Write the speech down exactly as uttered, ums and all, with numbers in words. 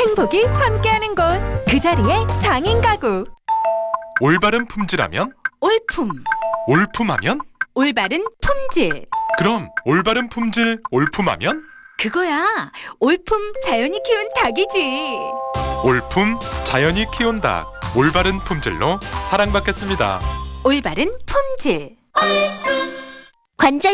행복이 함께하는 곳, 그 자리에 장인 가구. 올바른 품질하면? 올품, 올품하면? 올바른 품질. 그럼 올바른 품질 올품하면? 그거야, 올품 자연이 키운 닭이지. 올품 자연이 키운 닭, 올바른 품질로 사랑받겠습니다. 올바른 품질. 관절